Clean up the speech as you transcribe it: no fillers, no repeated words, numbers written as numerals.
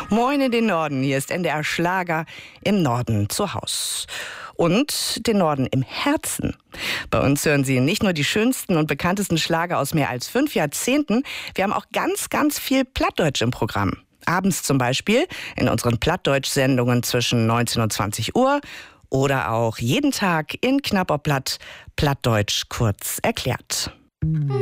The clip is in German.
Moin in den Norden, hier ist NDR Schlager im Norden zu Haus. Und den Norden im Herzen. Bei uns hören Sie nicht nur die schönsten und bekanntesten Schlager aus mehr als 5 Jahrzehnten, wir haben auch ganz viel Plattdeutsch im Programm. Abends zum Beispiel in unseren Plattdeutsch-Sendungen zwischen 19 und 20 Uhr oder auch jeden Tag in Knapp ob Platt, Plattdeutsch kurz erklärt.